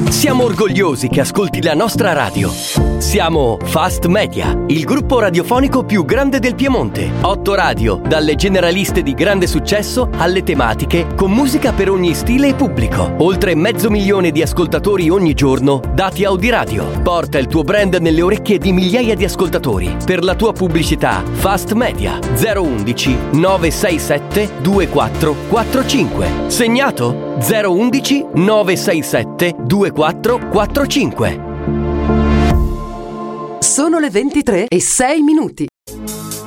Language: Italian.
Siamo orgogliosi che ascolti la nostra radio. Siamo Fast Media, il gruppo radiofonico più grande del Piemonte. 8 radio, dalle generaliste di grande successo alle tematiche, con musica per ogni stile e pubblico. Oltre 500.000 di ascoltatori ogni giorno, dati Audiradio. Porta il tuo brand nelle orecchie di migliaia di ascoltatori. Per la tua pubblicità, Fast Media 011 967 2445. Segnato? 011 967 2445. Sono le 23:06.